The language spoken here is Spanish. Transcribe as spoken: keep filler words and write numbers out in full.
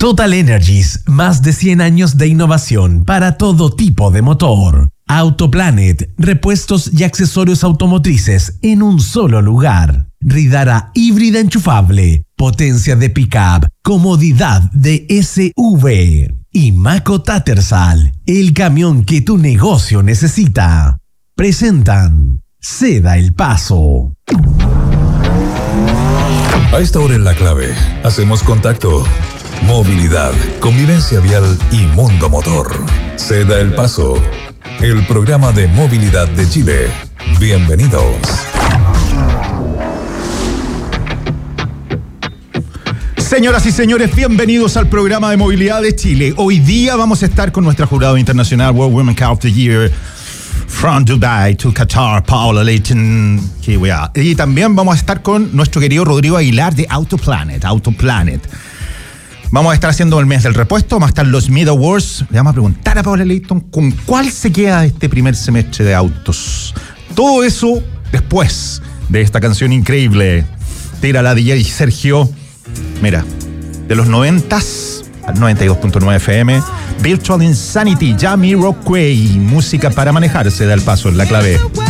Total Energies, más de cien años de innovación para todo tipo de motor. Autoplanet, repuestos y accesorios automotrices en un solo lugar. Ridara híbrida enchufable, potencia de pickup, comodidad de S U V. Y Maco Tattersall, el camión que tu negocio necesita. Presentan Ceda el Paso. A esta hora en La Clave, hacemos contacto. Movilidad, convivencia vial y mundo motor. Ceda el Paso, el programa de movilidad de Chile. Bienvenidos. Señoras y señores, bienvenidos al programa de movilidad de Chile. Hoy día vamos a estar con nuestra jurado internacional World Women Car of the Year from Dubai to Qatar, Paula Leighton. Y también vamos a estar con nuestro querido Rodrigo Aguilar de Autoplanet. Autoplanet. Vamos a estar haciendo el mes del repuesto, vamos a estar los Mid Awards. Le vamos a preguntar a Paula Leighton con cuál se queda de este primer semestre de autos. Todo eso después de esta canción increíble. Tira la D J Sergio. Mira, de los noventas al noventa y dos punto nueve F M. Virtual Insanity, Jamiroquai. Música para manejarse da el paso en La Clave.